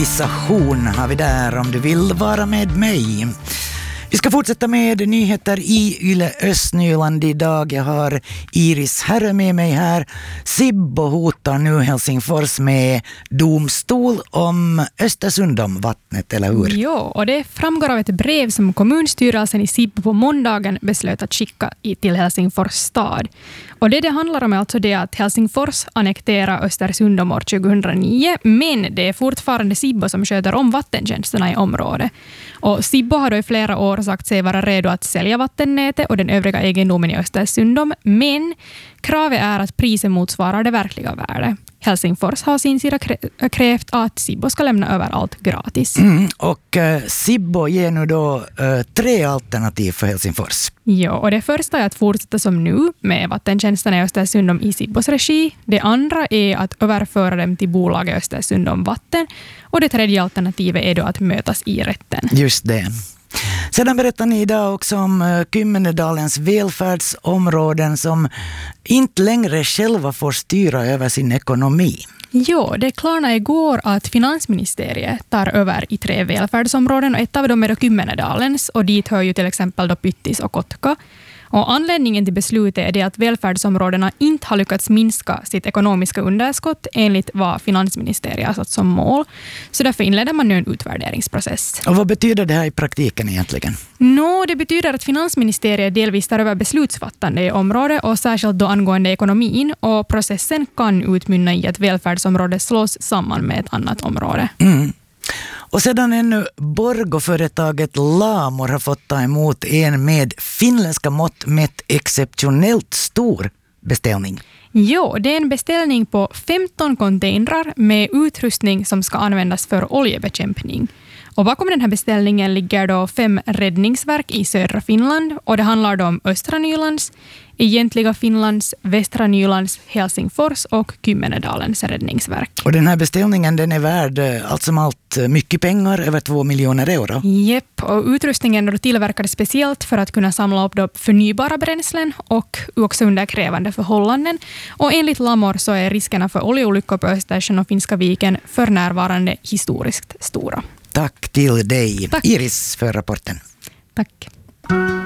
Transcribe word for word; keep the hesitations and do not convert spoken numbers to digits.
civilisation har vi där om du vill vara med mig. Vi ska fortsätta med nyheter i Yle Östnyland idag. Jag har Iris Herre med mig här. Sibbo hotar nu Helsingfors med domstol om Östersund om vattnet, eller hur? Jo, och det framgår av ett brev som kommunstyrelsen i Sibbo på måndagen beslöt att skicka till Helsingfors stad. Och det det handlar om är alltså det att Helsingfors annekterar Östersund om år tjugohundranio, men det är fortfarande Sibbo som sköter om vattentjänsterna i området. Och Sibbo har då i flera år sagt sig vara redo att sälja vattennätet och den övriga egendomen i Östersund, men kravet är att priset motsvarar det verkliga värdet. Helsingfors har sin sida krävt att Sibbo ska lämna över allt gratis. Mm, och uh, Sibbo ger nu då uh, tre alternativ för Helsingfors. Ja, och det första är att fortsätta som nu med vattentjänsterna i Östersund i Sibbos regi. Det andra är att överföra dem till bolaget Östersund om vatten. Och det tredje alternativet är då att mötas i rätten. Just det. Sedan berättar ni idag också om Kymmenedalens välfärdsområden som inte längre själva får styra över sin ekonomi. Jo, det klarnade igår att finansministeriet tar över i tre välfärdsområden och ett av dem är då Kymmenedalens och dit hör ju till exempel då Pyttis och Kotka. Och anledningen till beslutet är det att välfärdsområdena inte har lyckats minska sitt ekonomiska underskott enligt vad finansministeriet har satt som mål. Så därför inleder man nu en utvärderingsprocess. Och vad betyder det här i praktiken egentligen? Nå, det betyder att finansministeriet delvis tar över beslutsfattande i området och särskilt då angående ekonomin. Och processen kan utmynna i att välfärdsområdet slås samman med ett annat område. Mm. Och sedan ännu Borgå-företaget Lamor har fått ta emot en med finländska mått mätt exceptionellt stor beställning. Jo, det är en beställning på femton containrar med utrustning som ska användas för oljebekämpning. Och bakom den här beställningen ligger då fem räddningsverk i södra Finland och det handlar då om östra Nylands, egentliga Finlands, västra Nylands, Helsingfors och Kymmenedalens räddningsverk. Och den här beställningen den är värd allt som allt mycket pengar, över två miljoner euro. Jepp, och utrustningen är då tillverkad speciellt för att kunna samla upp då förnybara bränslen och också under krävande förhållanden. Och enligt Lamor så är riskerna för oljeolyckor på Östersjön och Finska viken för närvarande historiskt stora. Tack till dig, Tack. Iris, för rapporten. Tack.